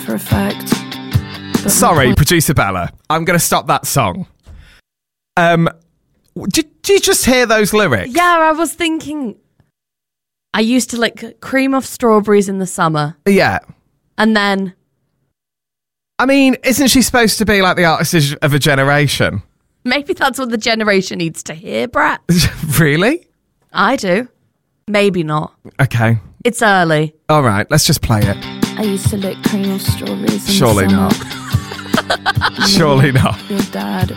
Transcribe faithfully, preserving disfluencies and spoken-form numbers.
for effect. Sorry, point- producer Bella. I'm going to stop that song. Um, did, did you just hear those lyrics? Yeah, I was thinking... I used to lick cream off strawberries in the summer. Yeah. And then... I mean, isn't she supposed to be like the artist of a generation? Maybe that's what the generation needs to hear, Brett. Really? I do. Maybe not. Okay. It's early. All right, let's just play it. I used to lick cream of strawberries in Surely the summer. not. Surely not. Your dad